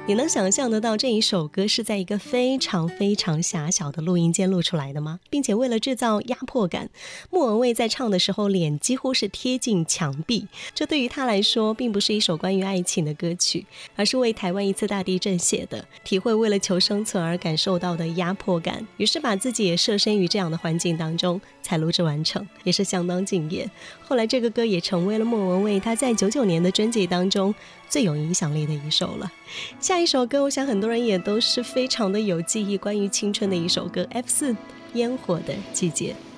你能想象得到这一首歌是在一个非常非常狭小的录音间录出来的吗？并且为了制造压迫感，莫文蔚在唱的时候脸几乎是贴近墙壁。这对于他来说并不是一首关于爱情的歌曲，而是为台湾一次大地震写的，体会为了求生存而感受到的压迫感，于是把自己也设身于这样的环境当中才录制完成，也是相当敬业。后来这个歌也成为了莫文蔚他在99年的专辑当中最有影响力的一首了。下一首歌我想很多人也都是非常的有记忆，关于青春的一首歌， F4 烟火的季节。